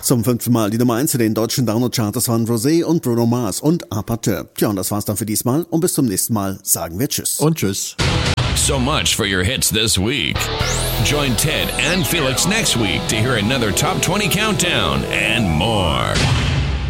Zum 5. Mal die Nummer 1 in den deutschen Download-Charts waren Rosé und Bruno Mars und Apateur. Tja, und das war's dann für diesmal. Und bis zum nächsten Mal sagen wir Tschüss. Und Tschüss. So much for your hits this week. Join Ted and Felix next week to hear another Top 20 countdown and more.